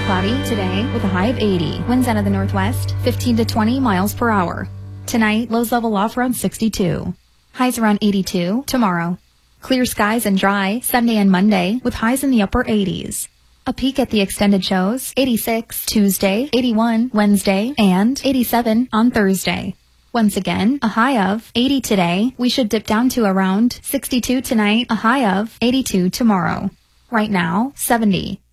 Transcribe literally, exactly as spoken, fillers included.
cloudy today with a high of eighty. Winds out of the northwest, fifteen to twenty miles per hour. Tonight, lows level off around sixty-two. Highs around eighty-two tomorrow. Clear skies and dry Sunday and Monday with highs in the upper eighties. A peek at the extended shows, eighty-six Tuesday, eighty-one Wednesday, and eighty-seven on Thursday. Once again, a high of eighty today. We should dip down to around sixty-two tonight, a high of eighty-two tomorrow. Right now, seventy.